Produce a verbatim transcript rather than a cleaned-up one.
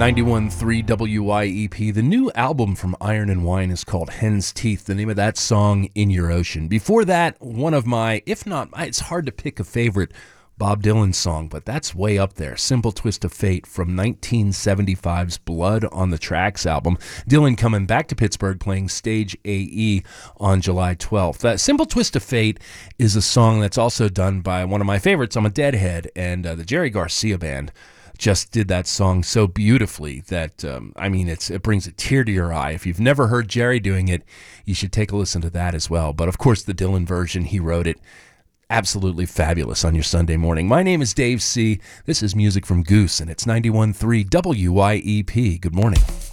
ninety-one point three W Y E P. The new album from Iron and Wine is called Hen's Teeth. The name of that song, In Your Ocean. Before that, one of my, if not, it's hard to pick a favorite Bob Dylan song, but that's way up there. Simple Twist of Fate from nineteen seventy-five's Blood on the Tracks album. Dylan coming back to Pittsburgh playing Stage A E on July twelfth. That Simple Twist of Fate is a song that's also done by one of my favorites. I'm a Deadhead, and uh, the Jerry Garcia Band just did that song so beautifully that, um, I mean, it's it brings a tear to your eye. If you've never heard Jerry doing it, you should take a listen to that as well. But of course, the Dylan version, he wrote it. Absolutely fabulous on your Sunday morning. My name is Dave C. This is music from Goose, and it's ninety-one point three W Y E P. Good morning.